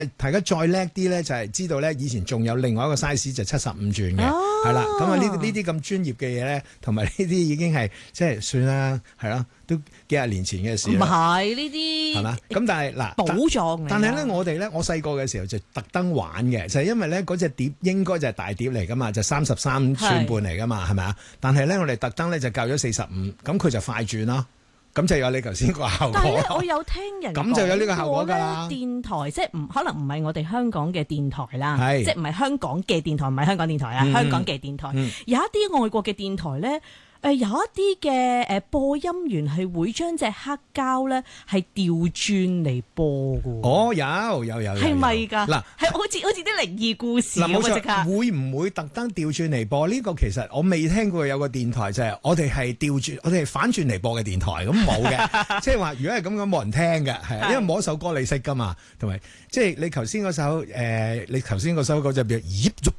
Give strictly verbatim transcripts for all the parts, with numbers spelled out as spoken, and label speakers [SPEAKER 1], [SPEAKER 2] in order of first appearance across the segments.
[SPEAKER 1] 大家再叻啲咧，就係知道咧，以前仲有另外一個 size 就七十五吋嘅，係啦、哦。咁啊呢呢啲咁專業嘅嘢咧，同埋呢啲已經係即係算啦，係咯，都幾廿年前嘅事。唔
[SPEAKER 2] 係呢啲係嘛？
[SPEAKER 1] 咁但係嗱，
[SPEAKER 2] 寶藏
[SPEAKER 1] 但係咧，我哋咧，我細個嘅時候就特登玩嘅，就係、是、因為咧嗰隻碟應該就係大碟嚟噶嘛，就三十三寸半嚟噶嘛，係咪啊？但係咧，我哋特登咧就校咗四十五，咁佢就快轉咯。咁就有你頭先個效果。
[SPEAKER 2] 但係咧，我有聽人
[SPEAKER 1] 咁就有呢個效果㗎啦。
[SPEAKER 2] 電台即係唔可能唔係我哋香港嘅電台啦，
[SPEAKER 1] 係
[SPEAKER 2] 即係唔係香港嘅電台，唔係香港電台啊，嗯、香港嘅電台。嗯、有一啲外國嘅電台咧。誒有一啲嘅誒播音員係會將隻黑膠咧係調轉嚟播㗎。
[SPEAKER 1] 哦，有有有，
[SPEAKER 2] 係咪㗎？嗱，係
[SPEAKER 1] 喏
[SPEAKER 2] 好似好似啲靈異故事咁
[SPEAKER 1] 啊！
[SPEAKER 2] 即刻
[SPEAKER 1] 會唔會特登調轉嚟播？呢、呢個其實我未聽過有個電台就係、係、我哋係調轉，我哋係反轉嚟播嘅電台，咁冇嘅。即係話如果係咁樣冇人聽嘅，係因為冇一首歌你識㗎嘛，同埋即係你頭先嗰首誒、呃，你頭先嗰首歌就變咦咦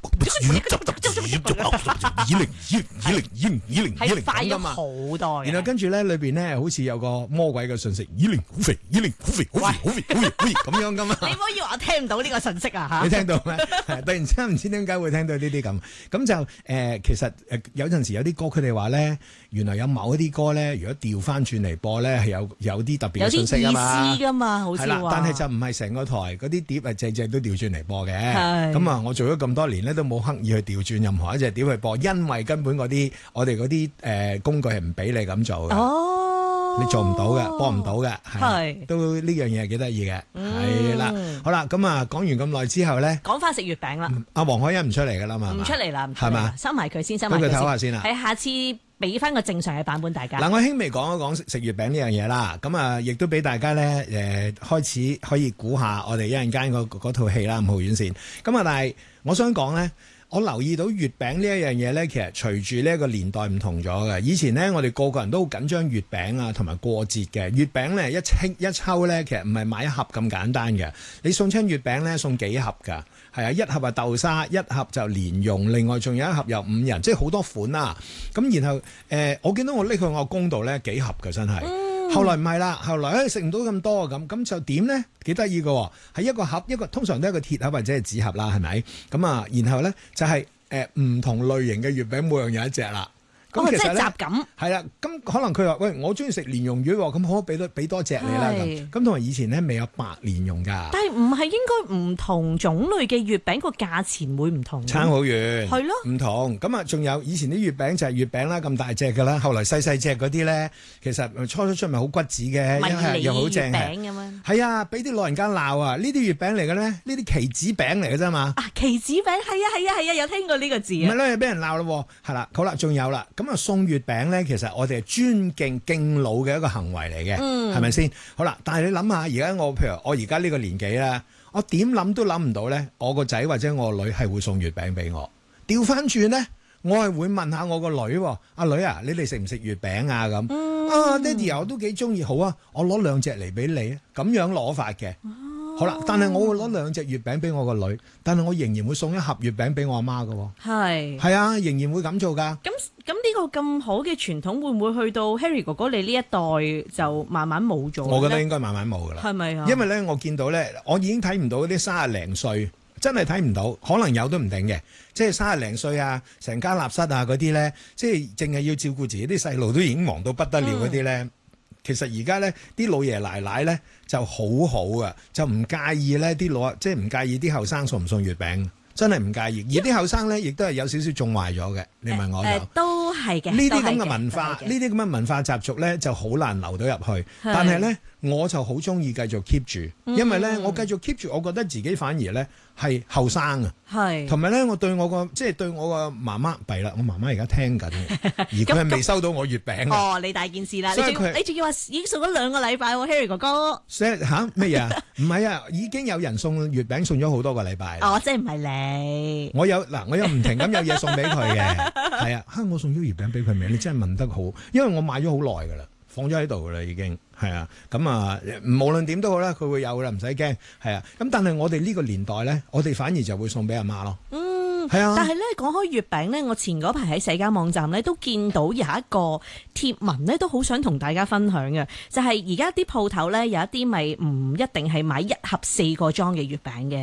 [SPEAKER 2] 快咗好多，
[SPEAKER 1] 然後跟住咧裏邊咧好似有個魔鬼嘅信息，咦靈好肥，咦靈好肥，好肥，好肥，好肥，咁樣噶嘛？
[SPEAKER 2] 你唔好以為我聽唔到呢個信息啊嚇！
[SPEAKER 1] 你聽到咩？突然之間唔知點解會聽到呢啲咁，咁就誒、呃、其實誒有陣時有啲歌佢哋話咧，原來有某一啲歌咧，如果調翻轉嚟播咧係有有啲特別嘅信息啊嘛，
[SPEAKER 2] 有啲意思㗎嘛，好似話。
[SPEAKER 1] 但係就唔係成個台嗰啲碟係隻隻都調轉嚟播嘅。咁啊，我做咗咁多年咧，都冇刻意去調轉任何一隻碟去播，因為根本嗰啲我哋嗰啲誒工具係唔俾你咁做嘅，哦、你做唔到嘅，播唔到嘅，係都呢樣嘢係幾得意嘅，係啦、嗯，好啦，咁啊講完咁耐之後咧，
[SPEAKER 2] 講翻食月餅啦，
[SPEAKER 1] 阿黃凱欣唔出嚟噶啦嘛，
[SPEAKER 2] 唔出嚟啦，
[SPEAKER 1] 係嘛，
[SPEAKER 2] 收埋佢先，收埋佢
[SPEAKER 1] 先，唞下先啦，
[SPEAKER 2] 喺下次俾翻個正常嘅版本大家。
[SPEAKER 1] 嗱，我輕微講一講食食月餅呢樣嘢啦，咁啊，亦都俾大家咧誒、呃、開始可以估下我哋一陣間嗰套戲啦，五號院線，咁啊，但係我想講咧。我留意到月餅呢一樣嘢咧，其實隨住呢一個年代唔同咗嘅。以前呢，我哋個個人都好緊張月餅啊，同埋過節嘅月餅咧，一清一抽咧，其實唔係買一盒咁簡單嘅。你送親月餅咧，送幾盒㗎？係啊，一盒啊豆沙，一盒就蓮蓉，另外仲有一盒有五仁，即係好多款啦。咁然後誒、呃，我見到我拎去我公度咧幾盒㗎，真係。嗯後來唔係啦，後來誒食唔到咁多咁，咁就點咧？幾得意嘅，係一個盒，一個通常都係一個鐵盒或者係紙盒啦，係咪？咁啊，然後咧就係誒唔同類型嘅月餅，每樣有一隻啦。
[SPEAKER 2] 咁其實咧，雜錦
[SPEAKER 1] 係啦，咁可能佢話喂，我中意食蓮蓉月喎，咁可俾多俾多隻你啦咁。咁同埋以前咧未有白蓮蓉㗎。但係
[SPEAKER 2] 唔係應該唔同種類嘅月餅個價錢會唔同？
[SPEAKER 1] 差好遠，
[SPEAKER 2] 係咯，
[SPEAKER 1] 唔同。咁啊，仲有以前啲月餅就係月餅啦，咁大隻㗎啦。後來細細隻嗰啲咧，其實初初出咪好骨子嘅，
[SPEAKER 2] 迷你
[SPEAKER 1] 又好正
[SPEAKER 2] 月餅咁樣。
[SPEAKER 1] 係啊，俾啲老人家鬧啊！呢啲月餅嚟嘅咧，呢啲棋子餅嚟嘅啫嘛。
[SPEAKER 2] 啊，棋子餅係啊係啊係啊，有聽過呢個字啊。
[SPEAKER 1] 唔係咧，俾人鬧咯，係啦，好啦，仲有啦。咁啊，送月餅咧，其實我哋係尊敬敬老嘅一個行為嚟嘅，係咪先？好啦，但係你諗下，而家我譬如我而家呢個年紀啦，我點諗都諗唔到咧，我個仔或者我個女係會送月餅俾我。調翻轉咧，我係會問下我個女，阿女啊，你哋食唔食月餅啊？咁、嗯、啊，爹哋我都幾中意，好啊，我攞兩隻嚟俾你啊，咁樣攞法嘅。好啦，但係我會攞兩隻月餅俾我個女，但係我仍然會送一盒月餅俾我阿媽㗎。係係啊，仍然會咁做㗎。
[SPEAKER 2] 咁咁呢個咁好嘅傳統會唔會去到 Harry 哥哥你呢一代就慢慢冇咗？
[SPEAKER 1] 我覺得應該慢慢冇㗎啦。係咪啊？因為咧，我見到咧，我已經睇唔到啲三十零歲，真係睇唔到，可能有都唔定嘅。即係三十零歲啊，成家立室啊嗰啲咧，即係淨係要照顧自己啲細路都已經忙到不得了嗰啲咧。嗯其實而家咧，啲老爺奶奶咧就好好啊，就唔介意咧啲老，即係唔介意啲後生送唔送月餅，真係唔介意。而啲後生咧，亦都係有少少縱壞咗嘅。你問我就、呃、
[SPEAKER 2] 都係嘅。
[SPEAKER 1] 呢啲咁嘅文化，呢啲咁嘅文化習俗咧，就好難留到入去。但係咧，我就好中意繼續 keep 住，因為咧，嗯、我繼續 keep 住，我覺得自己反而咧係後生啊。係，同埋咧，我對我個即係對我個媽媽弊啦。我媽媽而家聽緊，而佢係未收到我月餅。
[SPEAKER 2] 哦，你大件事啦！你仲你仲要話已經送咗兩個禮拜喎 Harry 哥哥。
[SPEAKER 1] 嚇咩嘢啊？唔係啊，已經有人送月餅送咗好多個禮拜。
[SPEAKER 2] 哦，即係唔係你？我
[SPEAKER 1] 有嗱，我有唔停咁有嘢送俾佢嘅。係啊，嚇我送咗月餅俾佢未？你真係問得好，因為我買咗好耐㗎啦，放咗喺度㗎啦已經。係啊，咁啊，無論點都好啦，佢會有㗎啦，唔使驚。係啊，咁但係我哋呢個年代咧，我哋反而就會送俾阿媽咯。嗯。
[SPEAKER 2] 嗯，
[SPEAKER 1] 係啊。
[SPEAKER 2] 但係咧講開月餅咧，我前嗰排喺社交網站咧都見到有一個貼文咧，都好想同大家分享嘅，就係而家啲鋪頭咧有一啲咪唔一定係買一盒四個裝嘅月餅嘅。